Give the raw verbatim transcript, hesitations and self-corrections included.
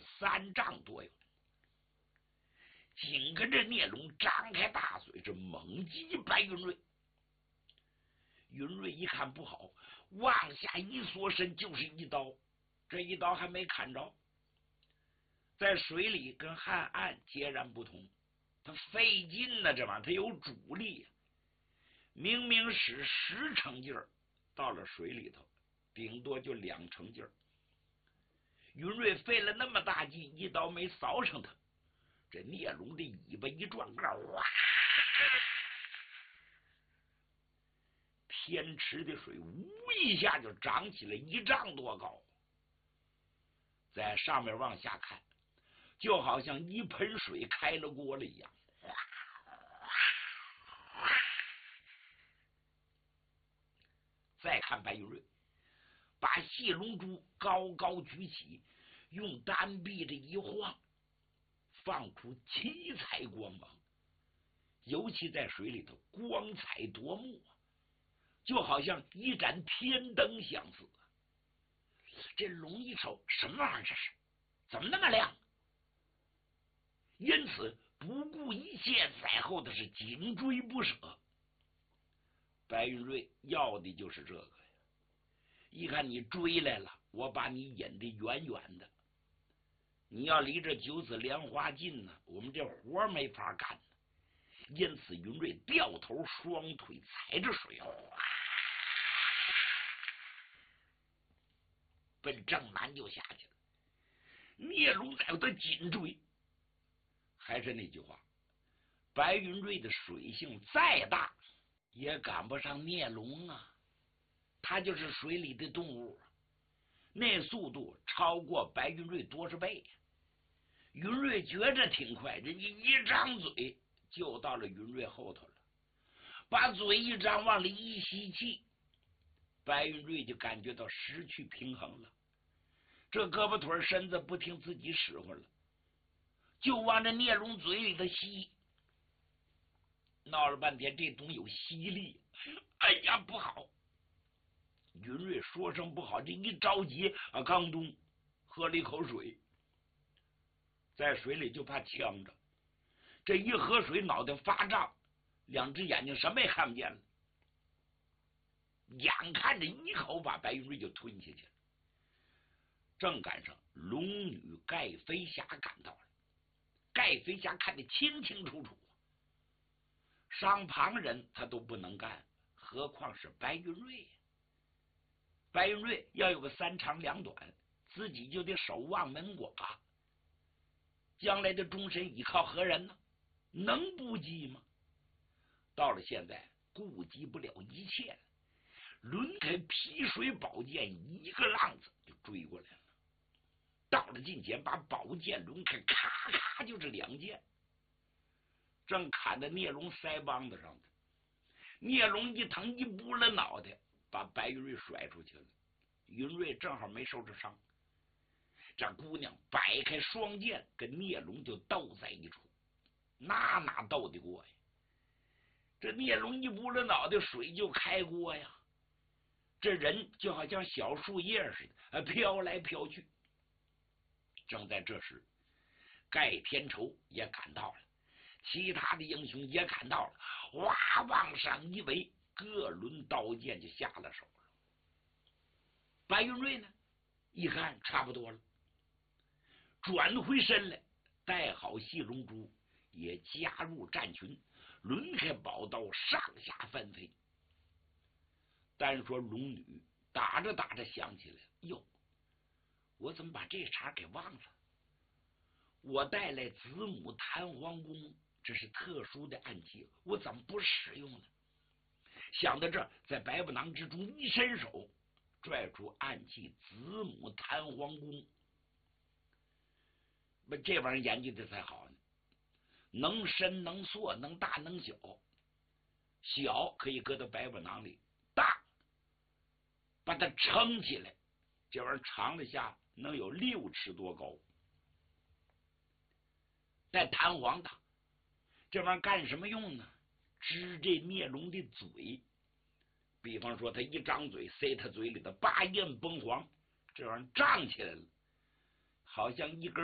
三丈多远。紧跟着聂龙张开大嘴，这猛击白云瑞。云瑞一看不好，往下一缩身就是一刀，这一刀还没砍着。在水里跟旱岸截然不同，它费劲呢，这玩意儿它有阻力，明明使十成劲儿，到了水里头顶多就两成劲儿。云瑞费了那么大劲，一刀没扫上他，这聂龙的尾巴一转个，哇！天池的水呜一下就涨起来一丈多高，在上面往下看，就好像一盆水开了锅了一样。再看白云瑞，把细龙珠高高举起，用单臂的一晃，放出七彩光芒，尤其在水里头光彩夺目，就好像一盏天灯相似。这龙一瞅，什么玩意儿这是？怎么那么亮？因此不顾一切在后的是紧追不舍。白云瑞要的就是这个呀！一看你追来了，我把你引得远远的，你要离这九子莲花近呢，我们这活没法干呢。因此云瑞掉头，双腿踩着水，奔正南就下去了。聂龙在他紧追，还是那句话，白云瑞的水性再大也赶不上聂龙啊，他就是水里的动物，那速度超过白云瑞多少倍。云瑞觉着挺快，人家一张嘴就到了云瑞后头了，把嘴一张往里一吸气，白云瑞就感觉到失去平衡了，这胳膊腿身子不听自己使唤了，就往这聂龙嘴里头吸。闹了半天这东西有吸力，哎呀不好！云瑞说声不好，这一着急啊，刚咚喝了一口水，在水里就怕呛着，这一喝水脑袋发胀，两只眼睛什么也看不见了，眼看着一口把白云瑞就吞下去了。正赶上龙女盖飞侠赶到了，盖飞侠看得清清楚楚，伤旁人他都不能干，何况是白云瑞。白云瑞要有个三长两短，自己就得守望门寡，将来的终身依靠何人呢？能不急吗？到了现在顾及不了一切了，抡开劈水宝剑，一个浪子就追过来了。到了近前，把宝剑抡开，咔咔就是两剑，正砍在聂龙腮帮子上的。聂龙一疼，一拨了脑袋，把白云瑞甩出去了。云瑞正好没受着伤，这姑娘摆开双剑，跟聂龙就斗在一处，那哪斗得过呀？这聂龙一拨了脑袋，水就开锅呀，这人就好像小树叶似的，飘来飘去。正在这时，盖天仇也赶到了，其他的英雄也赶到了，哇，往上一围，各轮刀剑就下了手了。白云瑞呢，一看差不多了，转回身来，带好细龙珠，也加入战群，抡开宝刀，上下翻飞。单说龙女打着打着想起来，哟，我怎么把这茬给忘了？我带来子母弹簧弓，这是特殊的暗器，我怎么不使用呢？想到这儿，在白布囊之中一伸手，拽出暗器子母弹簧弓。不，这玩意儿研究的才好呢，能伸能缩，能大能小，小可以搁到白布囊里，大把它撑起来，这玩意儿长了下能有六尺多高。带弹簧的这玩意儿干什么用呢？支这孽龙的嘴，比方说他一张嘴塞他嘴里的八印崩黄，这玩意儿胀起来了，好像一根